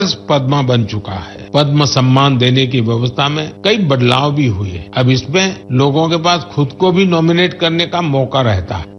पद्मा बन चुका है। पद्म सम्मान देने की व्यवस्था में कई बदलाव भी हुए। अब इसमें लोगों के पास खुद को भी नॉमिनेट करने का मौका रहता है।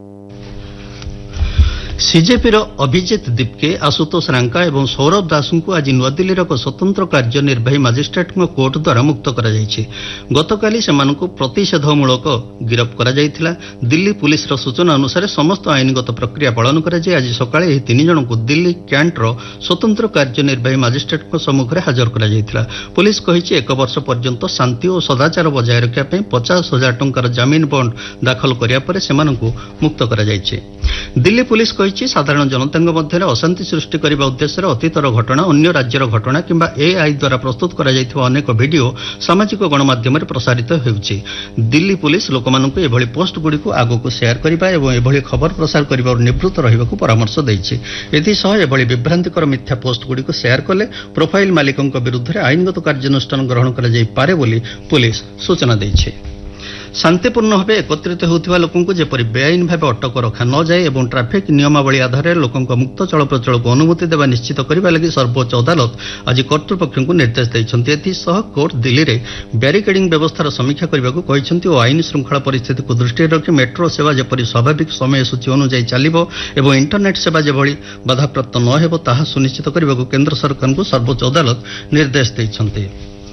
सीजेपीर अभिजित दीपके, आशुतोष रांका और सौरभ दास को आज नुआदिल्ली एक स्वतंत्र कार्यनिर्वाही मजिस्ट्रेट कोर्ट द्वारा मुक्त कर गतकाली से प्रतिषेधमूलक गिरफ कर दिल्ली पुलिस सूचना अनुसार समस्त आईनगत प्रक्रिया पालन कर आज सकाळे ଏହି 3 ଜଣଙ୍କୁ दिल्ली କ୍ୟାଣ୍ଟର स्वतंत्र कार्यनिर्वाही मजिस्ट्रेट सम्मुखें हाजर कर पुलिस कही 1 वर्ष पर्यंत शांति और सदाचार बजाय रखा 50,000 टंकार जमीन बॉन्ड दाखल करने मुक्त कर दिल्ली पुलिस साधारण जनता मध्य अशांति सृष्टि करने उद्देश्य अतीतर घटना, अन्य राज्यर घटना किंबा एआई द्वारा प्रस्तुत कर अनेक वीडियो सामाजिक गणमाध्यम प्रसारित होउछि। दिल्ली पुलिस लोकमानंकु एभली पोस्ट गुड़िक आगक शेयर करबा एवं एभली खबर प्रसार करबार निवृत्त रहिबाकु परामर्श दैछि। एथिसह एभली विभ्रांतिकर मिथ्या पोस्ट गुड़िक शेयर कले प्रोफाइल मालिकंक विरुद्ध आईनगत कार्यानुष्ठान ग्रहण करा जाई पारे बोली पुलिस सूचना दैछि। शांतिपूर्ण भाव एकत्रित होता लोकों जेपरी बेआईन भाव अटक रखा न जाए और ट्राफिक नियमावली आधार में लोकों मुक्त चलप्रचल को अनुमति देवा निश्चित करने लगी सर्वोच्च अदालत आज कर्तृपक्ष को निर्देश देते। एसह कोर्ट दिल्ली में ब्यारिकेडिंग व्यवस्थार समीक्षा करने को और आईन श्रृंखला परिस्थिति को दृष्टि रखी मेट्रो सेवा जेपरी स्वाभाविक समय सूची अनुଯାयी चलो और इंटरनेट सेवा जेभली बाधाप्राप्त न हो ताहा सुनिश्चित करने को केन्द्र सरकार को सर्वोच्च अदालत निर्देश देते।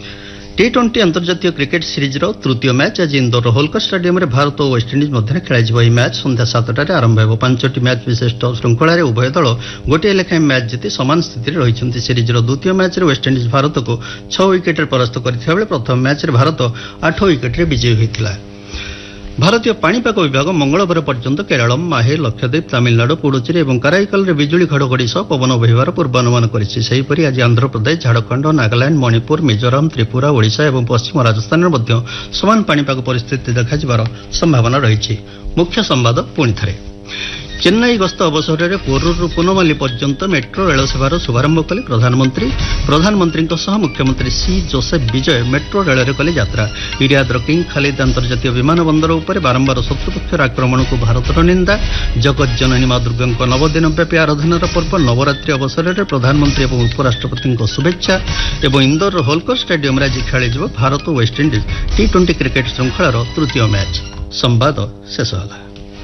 टी20 अंतर्जातीय क्रिकेट सीरीज तृतीय मैच आज इंदौर होलकर स्टेडियम में भारत और वेस्टइंडिज मध्य खेल मैच संध्या 7टार आरंभ हो। 5टी मैच विशिष्ट श्रृंखलार उभय दल गोटे लेखाएं मैच जीति समान स्थिति रही। सीरीज द्वितीय मैच वेस्टइंडिज भारत को 6 विकेट परास्त करथिबा प्रथम मैच भारत 8 विकेट विजयी होता। भारतीय पाणीपाग विभाग मंगलवार पर्यंत केरल, माहे, लक्षद्वीप, तमिलनाडु, पुडुचेरी और कराईकल में बिजुली घड़घड़ी सह पवन बहिबार पूर्वानुमान करिछि। आज आंध्र प्रदेश, झारखंड, नागालैंड, मणिपुर, मिजोराम, त्रिपुरा, ओडिशा और पश्चिम राजस्थान में समान पाणीपाग परिस्थिति देखा संभावना रही। मुख्य संवाद पुणी थे। चेन्नई गस्त अवसर में पोरूर पुनमल्ली पर्यंत मेट्रो रेल सेवार शुभारंभ कले प्रधानमंत्री मुख्यमंत्री सी जोसेफ विजय मेट्रो रेल कले यात्रा। इरियाद किंग खालिद अंतर्जातीय विमान बंदर उपर बारंबार शत्रुपक्षर आक्रमण को भारतर निंदा। जगत जननी मां दुर्गा नवदिनव्यापी आराधनार पर्व नवरात्रि अवसर में प्रधानमंत्री और उपराष्ट्रपति शुभेच्छा। और इंदौर होलकर स्टेडियम आज खेल भारत और वेस्टइंडिज टी20 क्रिकेट श्रृंखलार तृतीय मैच। संवाद शेष होला।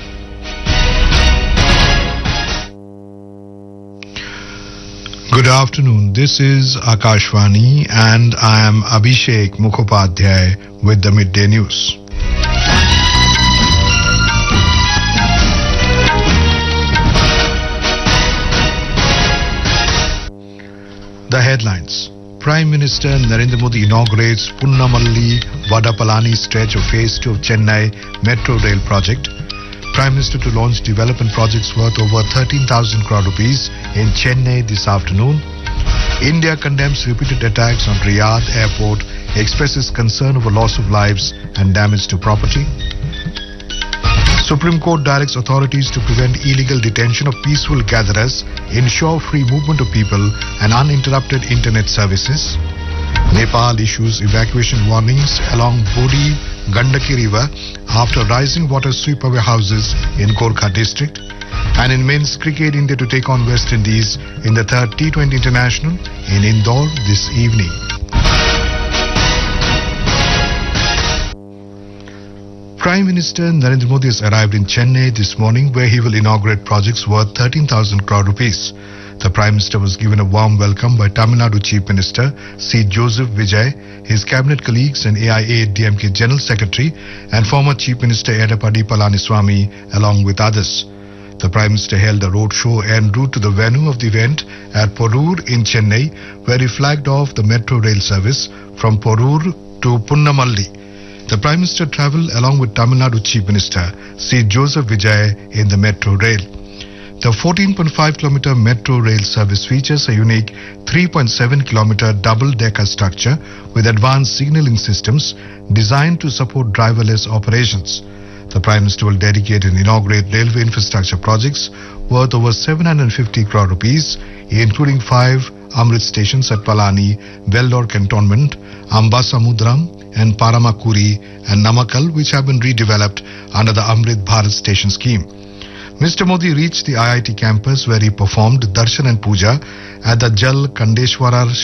Good afternoon. This is Akashvani and I am Abhishek Mukhopadhyay with the Midday News. The headlines. Prime Minister Narendra Modi inaugurates Punnamalli Vadapalani stretch of Phase 2 of Chennai Metro Rail Project. Prime Minister to launch development projects worth over 13,000 crore rupees in Chennai this afternoon. India condemns repeated attacks on Riyadh airport, expresses concern over loss of lives and damage to property. Supreme Court directs authorities to prevent illegal detention of peaceful gatherers, ensure free movement of people and uninterrupted internet services. Nepal issues evacuation warnings along Bodi Gandaki River after rising water sweep away houses in Gorkha district. And in men's cricket, India to take on West Indies in the third T20 International in Indore this evening. Prime Minister Narendra Modi has arrived in Chennai this morning where he will inaugurate projects worth 13,000 crore rupees. The Prime Minister was given a warm welcome by Tamil Nadu Chief Minister C. Joseph Vijay, his cabinet colleagues and AIADMK General Secretary and former Chief Minister Edappadi Palaniswamy along with others. The Prime Minister held a road show en route to the venue of the event at Porur in Chennai where he flagged off the metro rail service from Porur to Punnamalli. The Prime Minister travelled along with Tamil Nadu Chief Minister C. Joseph Vijay in the metro rail. The 14.5-kilometer metro rail service features a unique 3.7-kilometer double-decker structure with advanced signalling systems designed to support driverless operations. The Prime Minister will dedicate and inaugurate railway infrastructure projects worth over 750 crore rupees, including 5 Amrit stations at Palani, Vellore Cantonment, Ambasamudram, and Paramakuri and Namakkal, which have been redeveloped under the Amrit Bharat station scheme. Mr. Modi reached the IIT campus where he performed darshan and puja at the Jal Kandeshwarar